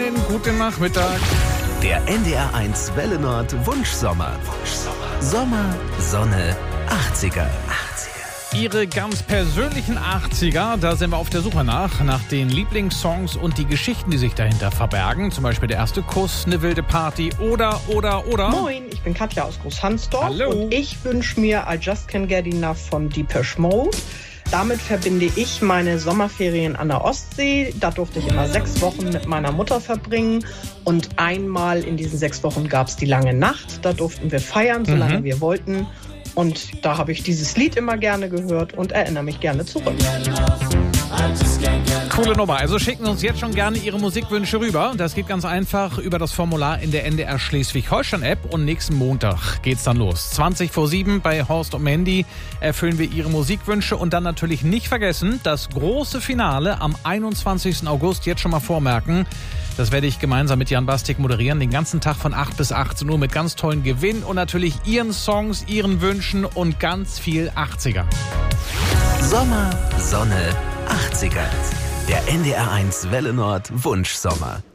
Schönen guten Nachmittag. Der NDR1 Welle Nord Wunschsommer. Sommer, Sonne, 80er. Ihre ganz persönlichen 80er, da sind wir auf der Suche nach den Lieblingssongs und die Geschichten, die sich dahinter verbergen. Zum Beispiel der erste Kuss, eine wilde Party oder. Moin, ich bin Katja aus Großhansdorf. Hallo. Und ich wünsche mir I Just Can't Get Enough von Depeche Mode. Damit verbinde ich meine Sommerferien an der Ostsee. Da durfte ich immer 6 Wochen mit meiner Mutter verbringen. Und einmal in diesen 6 Wochen gab es die lange Nacht. Da durften wir feiern, solange wir wollten. Und da habe ich dieses Lied immer gerne gehört und erinnere mich gerne zurück. Coole Nummer. Also schicken Sie uns jetzt schon gerne Ihre Musikwünsche rüber. Das geht ganz einfach über das Formular in der NDR Schleswig-Holstein-App. Und nächsten Montag geht's dann los. 20 vor 7 bei Horst und Mandy erfüllen wir Ihre Musikwünsche. Und dann natürlich nicht vergessen, das große Finale am 21. August jetzt schon mal vormerken. Das werde ich gemeinsam mit Jan Bastik moderieren. Den ganzen Tag von 8 bis 18 Uhr mit ganz tollen Gewinn und natürlich Ihren Songs, Ihren Wünschen und ganz viel 80er. Sommer, Sonne, 80er. Der NDR1 Welle Nord Wunschsommer.